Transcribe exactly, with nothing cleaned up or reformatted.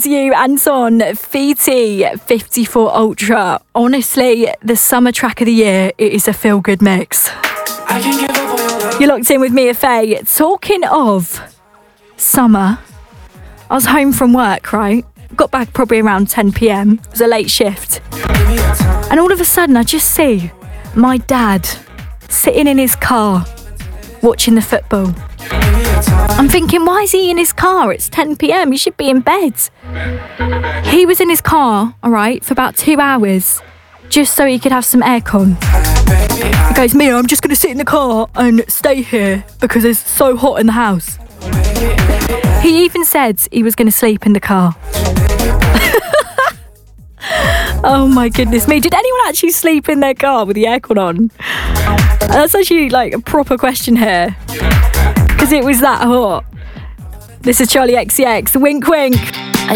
to you, Anton Feety, fifty-four Ultra. Honestly, the summer track of the year, it is a feel-good mix. You're locked in with Mia Faye. Talking of summer, I was home from work, right? Got back probably around ten p.m. It was a late shift. And all of a sudden, I just see my dad sitting in his car watching the football. I'm thinking, why is he in his car? It's ten p.m. He should be in bed. He was in his car, all right, for about two hours just so he could have some aircon. He goes, Mia, I'm just going to sit in the car and stay here because it's so hot in the house. He even said he was going to sleep in the car. Oh my goodness me. Did anyone actually sleep in their car with the aircon on? That's actually like a proper question here. Because it was that hot. This is Charlie X C X. Wink wink. I